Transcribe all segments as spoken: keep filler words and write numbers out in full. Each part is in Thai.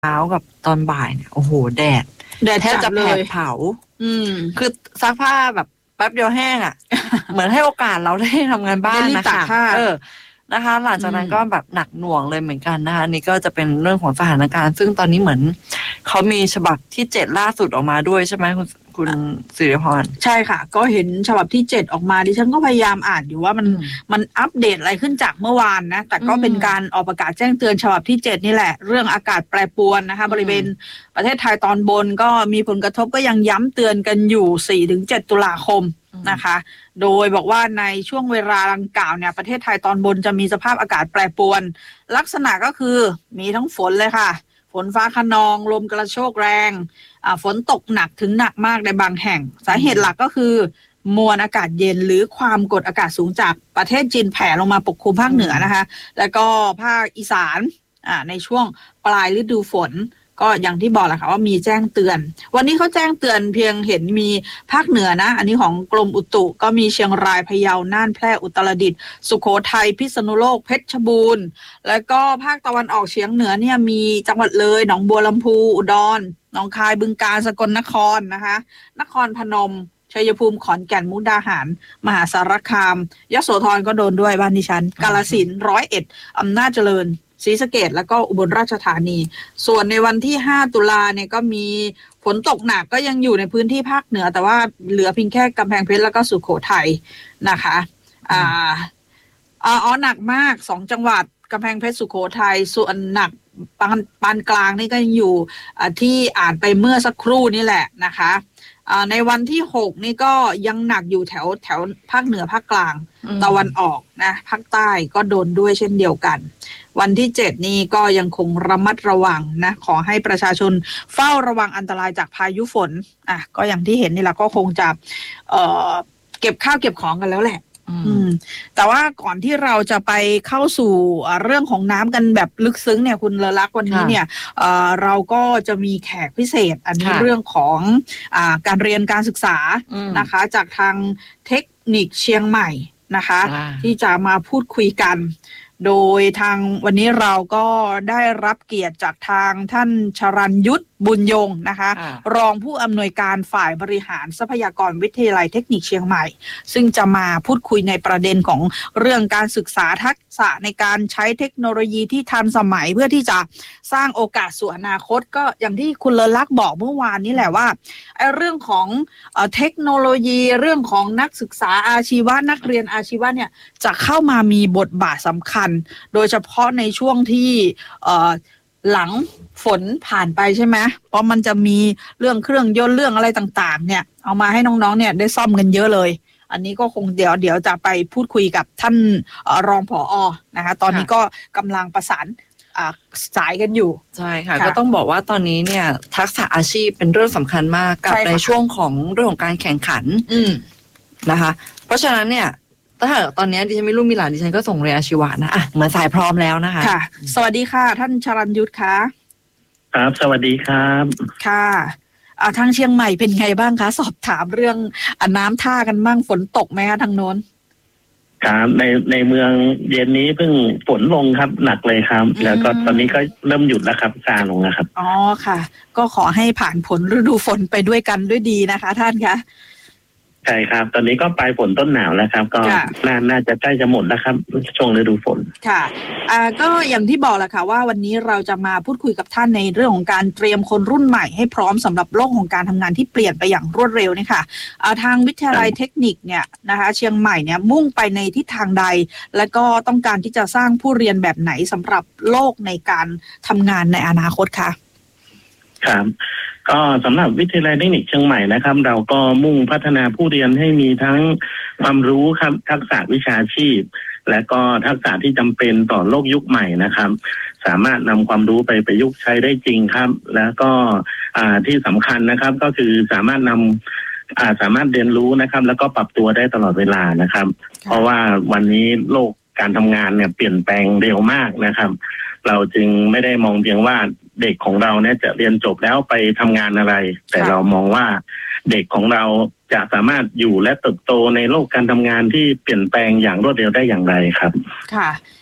เช้ากับตอนบ่ายเนี่ยโอ้โหแดดแดดแทบจะแผดเผาอืมคือซักผ้าแบบแป๊บเดียวแห้งอ่ะ เหมือนให้โอกาสเราได้ทำงานบ้านนะคะเออนะคะหลังจากนั้นก็แบบหนักหน่วงเลยเหมือนกันนะคะนี่ก็จะเป็นเรื่องของสถานการณ์ซึ่งตอนนี้เหมือนเขามีฉบับที่เจ็ดล่าสุดออกมาด้วยใช่ไหมคุณคุณสิริพรใช่ค่ะก็เห็นฉบับที่เจ็ดออกมาดิฉันก็พยายามอ่านอยู่ว่ามันมันอัปเดตอะไรขึ้นจากเมื่อวานนะแต่ก็เป็นการออกประกาศแจ้งเตือนฉบับที่เจ็ดนี่แหละเรื่องอากาศแปรปรวนนะคะบริเวณประเทศไทยตอนบนก็มีผลกระทบก็ยังย้ำเตือนกันอยู่ สี่ถึงเจ็ด ตุลาคมนะคะโดยบอกว่าในช่วงเวลาดังกล่าวเนี่ยประเทศไทยตอนบนจะมีสภาพอากาศแปรปรวนลักษณะก็คือมีทั้งฝนเลยค่ะฝนฟ้าคะนองลมกระโชกแรงอ่าฝนตกหนักถึงหนักมากในบางแห่งสาเหตุหลักก็คือมวลอากาศเย็นหรือความกดอากาศสูงจากประเทศจีนแผ่ลงมาปกคลุมภาคเหนือนะคะแล้วก็ภาคอีสานอ่าในช่วงปลายฤดูฝนก็อย่างที่บอกแหละค่ะว่ามีแจ้งเตือนวันนี้เขาแจ้งเตือนเพียงเห็นมีภาคเหนือนะอันนี้ของกรมอุตุก็มีเชียงรายพะเยาน่านแพร่อุตรดิตถ์สุโขทัยพิษณุโลกเพชรบูรณ์แล้วก็ภาคตะวันออกเฉียงเหนือเนี่ยมีจังหวัดเลยหนองบัวลำพูอุดรหนองคายบึงกาฬสกลนครนะคะนครพนมชัยภูมิขอนแก่นมุกดาหารมหาสารคามยโสธรก็โดนด้วยบ้านดิฉันกาฬสินธุ์ร้อยเอ็ดอำนาจเจริญศรีสะเกษแล้วก็อุบลราชธานีส่วนในวันที่ห้าตุลาเนี่ยก็มีฝนตกหนักก็ยังอยู่ในพื้นที่ภาคเหนือแต่ว่าเหลือเพียงแค่กำแพงเพชรแล้วก็สุโขทัยนะคะอ่าอ๋อหนักมากสองจังหวัดกำแพงเพชรสุโขทัยส่วนหนักปานปานกลางนี่ก็ยังอยู่ที่อ่านไปเมื่อสักครู่นี่แหละนะคะในวันที่หกนี่ก็ยังหนักอยู่แถวแถวภาคเหนือภาคกลางตะวันออกนะภาคใต้ก็โดนด้วยเช่นเดียวกันวันที่เจ็ดนี่ก็ยังคงระมัดระวังนะขอให้ประชาชนเฝ้าระวังอันตรายจากพายุฝนอ่ะก็อย่างที่เห็นนี่แหละก็คงจะเอ่อเก็บข้าวเก็บของกันแล้วแหละอืมแต่ว่าก่อนที่เราจะไปเข้าสู่เรื่องของน้ำกันแบบลึกซึ้งเนี่ยคุณเลอลักษณ์วันนี้เนี่ยเอ่อเราก็จะมีแขกพิเศษอันนี้เรื่องของอ่าการเรียนการศึกษานะคะจากทางเทคนิคเชียงใหม่นะคะที่จะมาพูดคุยกันโดยทางวันนี้เราก็ได้รับเกียรติจากทางท่านชรัญยุทธบุญยงนะคะรองผู้อำนวยการฝ่ายบริหารทรัพยากรวิทยาลัยเทคนิคเชียงใหม่ซึ่งจะมาพูดคุยในประเด็นของเรื่องการศึกษาทักษะในการใช้เทคโนโลยีที่ทันสมัยเพื่อที่จะสร้างโอกาสสู่อนาคตก็อย่างที่คุณเลอลักษณ์บอกเมื่อวานนี้แหละว่าไอ้เรื่องของเอ่อเทคโนโลยีเรื่องของนักศึกษาอาชีวะนักเรียนอาชีวะเนี่ยจะเข้ามามีบทบาทสำคัญโดยเฉพาะในช่วงที่เอ่อหลังฝนผ่านไปใช่ไหมเพราะมันจะมีเรื่องเครื่องยนต์เรื่องอะไรต่างๆเนี่ยเอามาให้น้องๆเนี่ยได้ซ่อมกันเยอะเลยอันนี้ก็คงเดี๋ยวเดี๋ยวจะไปพูดคุยกับท่านรองผอ.นะคะตอนนี้ก็กำลังประสานสายกันอยู่ใช่ค่ะก็ต้องบอกว่าตอนนี้เนี่ยทักษะอาชีพเป็นเรื่องสำคัญมากกับในช่วงของเรื่องของการแข่งขันนะคะเพราะฉะนั้นเนี่ยถ้าตอนนี้ดิฉันไม่รู้มีหลานดิฉันก็ส่งเรียนอาชีวะนะอ่ะเหมือนสายพร้อมแล้วนะคะค่ะสวัสดีค่ะท่านชรัญยุทธค่ะครับสวัสดีครับค่ะอ่าทางเชียงใหม่เป็นไงบ้างคะสอบถามเรื่องอ่าน้ำท่ากันบ้างฝนตกไหมคะทางโน้นครับในในเมืองเย็นนี้เพิ่งฝนลงครับหนักเลยครับแล้วก็ตอนนี้ก็เริ่มหยุดแล้วครับซาลงนะครับอ๋อค่ะก็ขอให้ผ่านผลฤดูฝนไปด้วยกันด้วยดีนะคะท่านคะใช่ครับตอนนี้ก็ปลายฝนต้นหนาวแล้วครับก็น่าน่าจะใกล้จะหมดแล้วครับช่วงฤดูฝนค่ะอ่าก็อย่างที่บอกแหละค่ะว่าวันนี้เราจะมาพูดคุยกับท่านในเรื่องของการเตรียมคนรุ่นใหม่ให้พร้อมสำหรับโลกของการทำงานที่เปลี่ยนไปอย่างรวดเร็วนี่ค่ะอ่าทางวิทยาลัยเทคนิคเนี่ยนะคะเชียงใหม่เนี่ยมุ่งไปในทิศทางใดและก็ต้องการที่จะสร้างผู้เรียนแบบไหนสำหรับโลกในการทำงานในอนาคตค่ะครับก็สำหรับวิทยาลัยเทคนิคเชียงใหม่นะครับเราก็มุ่งพัฒนาผู้เรียนให้มีทั้งความรู้ครับทักษะวิชาชีพและก็ทักษะที่จำเป็นต่อโลกยุคใหม่นะครับสามารถนำความรู้ไปประยุกต์ใช้ได้จริงครับแล้วก็ที่สำคัญนะครับก็คือสามารถนำสามารถเรียนรู้นะครับแล้วก็ปรับตัวได้ตลอดเวลานะครับเพราะว่าวันนี้โลกการทำงานเนี่ยเปลี่ยนแปลงเร็วมากนะครับเราจึงไม่ได้มองเพียงว่าเด็กของเราเนี่ยจะเรียนจบแล้วไปทำงานอะไรแต่เรามองว่าเด็กของเราจะสามารถอยู่และเติบโตในโลกการทำงานที่เปลี่ยนแปลงอย่างรวดเร็วได้อย่างไรครับค่ะ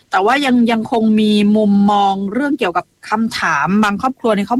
แต่ว่ายังยังคงมีมุมมองเรื่องเกี่ยวกับคำถามบางครอบครัวเนี่ยเขา